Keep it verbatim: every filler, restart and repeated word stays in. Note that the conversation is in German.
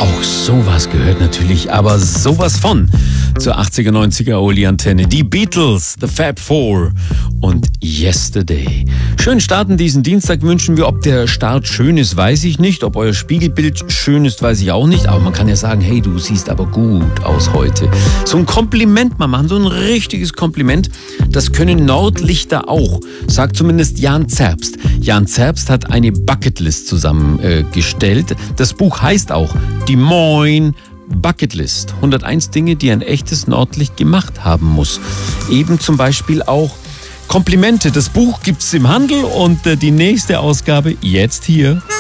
Auch sowas gehört natürlich, aber sowas von zur achtziger, neunziger Oli-Antenne. Die Beatles, The Fab Four und Yesterday. Schönen Start in diesen Dienstag wünschen wir. Ob der Start schön ist, weiß ich nicht. Ob euer Spiegelbild schön ist, weiß ich auch nicht. Aber man kann ja sagen, hey, du siehst aber gut aus heute. So ein Kompliment mal machen, so ein richtiges Kompliment. Das können Nordlichter auch, sagt zumindest Jan Zerbst. Jan Zerbst hat eine Bucketlist zusammengestellt. Äh, das Buch heißt auch Die Moin Bucketlist. hunderteins Dinge, die ein echtes Nordlicht gemacht haben muss. Eben zum Beispiel auch Komplimente. Das Buch gibt's im Handel und äh, die nächste Ausgabe jetzt hier.